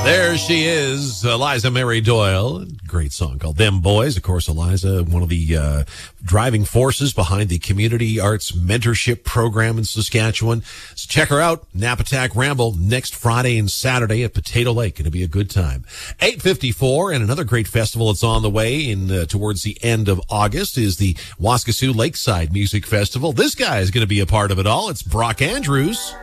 There she is, Eliza Mary Doyle. Great song called Them Boys. Of course, Eliza, one of the driving forces behind the Community Arts Mentorship Program in Saskatchewan. So check her out, Nap Attack Ramble, next Friday and Saturday at Potato Lake. Going to be a good time. 8:54, and another great festival that's on the way in towards the end of August is the Waskesiu Lakeside Music Festival. This guy is going to be a part of it all. It's Brock Andrews.